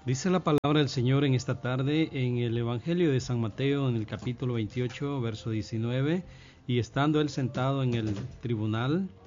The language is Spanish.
Dice la palabra del Señor en esta tarde en el Evangelio de San Mateo, en el capítulo 28, verso 19, y estando él sentado en el tribunal,